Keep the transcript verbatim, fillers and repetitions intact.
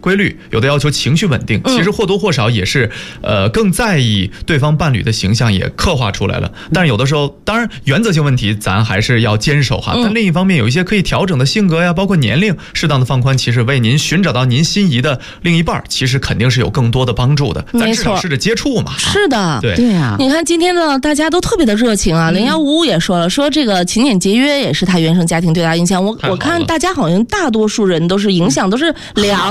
规律，有的要求情绪稳定， 嗯、 其实或多或少也是呃更在意对方伴侣的形象也刻画出来了。但是有的时候，当然原则性问题咱还是要坚守哈。嗯、但另一方面，有一些可以调整的性格呀，包括年龄，适当的放宽，其实为您寻找到您心仪的另一半，其实肯定是有更多的帮助的。咱至少试着接触嘛。 是的， 对对啊。你看今天呢，大家都特别的热情啊。零幺五五也说了，说这个勤俭节约也是他原生家庭对他影响。我我看大家好像大多数人都是影响都是两。